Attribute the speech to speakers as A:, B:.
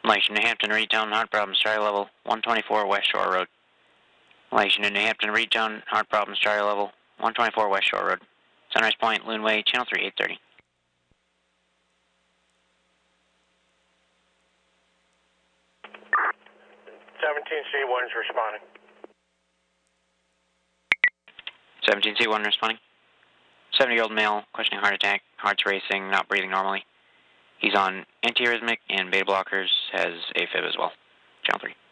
A: Malaysia, New Hampton, Reedtown, heart problems, Charlie level 124 West Shore Road. Malaysia, New Hampton, Reedtown, heart problems, Charlie level 124 West Shore Road. Sunrise Point, Loonway, channel 3, 830.
B: C1 is responding.
A: 17C1 responding. 70-year-old male, questioning heart attack, heart's racing, not breathing normally. He's on antiarrhythmic and beta blockers, has AFib as well. Channel 3.